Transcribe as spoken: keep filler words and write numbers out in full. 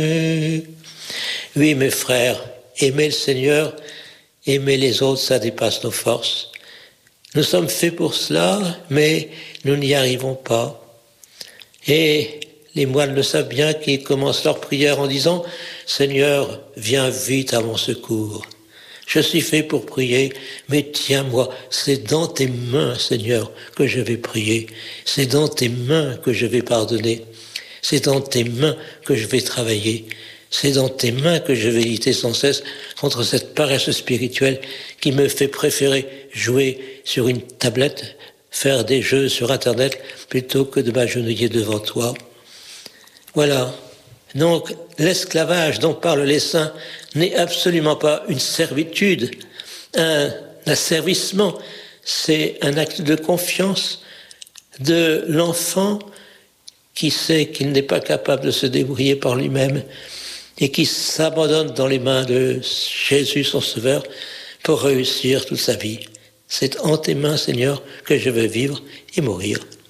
Oui, mes frères, aimer le Seigneur, aimer les autres, ça dépasse nos forces. Nous sommes faits pour cela, mais nous n'y arrivons pas. Et les moines le savent bien, qu'ils commencent leur prière en disant « Seigneur, viens vite à mon secours. Je suis fait pour prier, mais tiens-moi, c'est dans tes mains, Seigneur, que je vais prier. C'est dans tes mains que je vais pardonner. C'est dans tes mains que je vais travailler. C'est dans tes mains que je vais lutter sans cesse contre cette paresse spirituelle qui me fait préférer jouer sur une tablette, faire des jeux sur Internet, plutôt que de m'agenouiller devant toi. » Voilà. Donc, l'esclavage dont parlent les saints n'est absolument pas une servitude, un asservissement. C'est un acte de confiance de l'enfant qui sait qu'il n'est pas capable de se débrouiller par lui-même et qui s'abandonne dans les mains de Jésus, son Sauveur, pour réussir toute sa vie. C'est en tes mains, Seigneur, que je veux vivre et mourir.